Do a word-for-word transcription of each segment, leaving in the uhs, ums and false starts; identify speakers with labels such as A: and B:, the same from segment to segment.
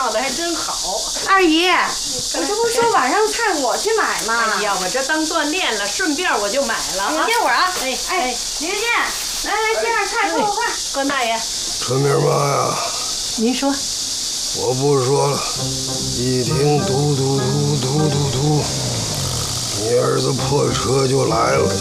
A: 闹得还真好。
B: 二姨，我这不是说晚上菜我去买吗？
A: 哎呀，我这当锻炼了，顺便我就买了啊。
B: 你歇会儿啊。
A: 哎
B: 哎，李月见，来来接点菜，快快快！
A: 关大爷，
C: 春明妈呀，
A: 您说。
C: 我不说了，一听突突突突突突，你儿子破车就来了。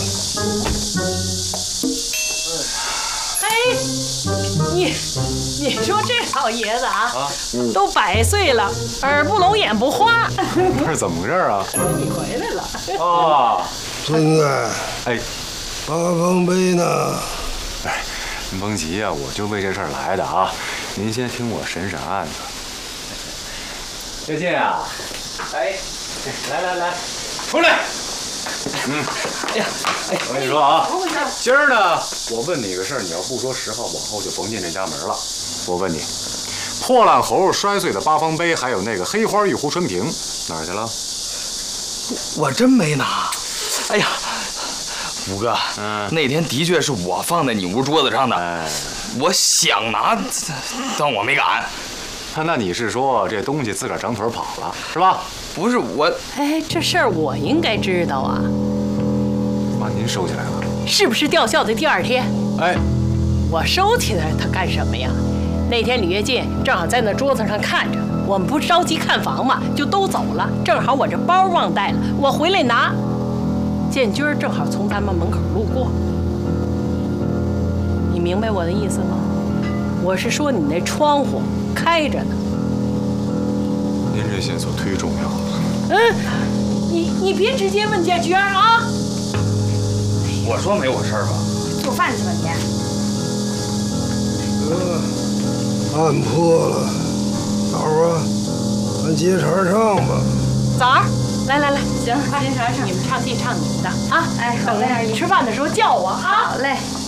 A: 哎，你你说这老爷子啊，啊嗯、都百岁了，耳不聋眼不花。
D: 不是怎么回事啊？
A: 你回来了。
D: 哦，
C: 孙子，
D: 哎，
C: 八方杯呢？
D: 哎，您甭急呀、啊，我就为这事儿来的啊。您先听我审审案子。月进啊，哎，来来来，出来。嗯，哎呀，哎，我跟你说啊，今儿呢，我问你个事儿，你要不说实话，往后就甭进这家门了。我问你，破烂猴摔碎的八方杯，还有那个黑花玉壶纯瓶，哪儿去了？
E: 我真没拿。哎呀，五哥，
D: 嗯，
E: 那天的确是我放在你屋桌子上的。
D: 哎，
E: 我想拿，但我没敢。
D: 那你是说这东西自个儿长腿跑了是吧？
E: 不是我，
A: 哎，这事儿我应该知道啊。
D: 妈，您收起来了？
A: 是不是吊孝的第二天？
D: 哎，
A: 我收起来它干什么呀？那天李跃进正好在那桌子上看着，我们不是着急看房嘛，就都走了。正好我这包忘带了，我回来拿。建军正好从咱们门口路过，你明白我的意思吗？我是说你那窗户开着呢。
D: 您这线索忒重要了。
A: 嗯，你你别直接问建军啊。
E: 我说没我事儿吧？
B: 做饭去吧你。
C: 哥，案破了，枣啊，咱接茬唱吧。
A: 枣儿，来来来，
B: 行，接茬唱。
A: 你们唱戏唱你们的啊。
B: 哎，
A: 等着吃饭的时候叫我啊。
B: 好嘞。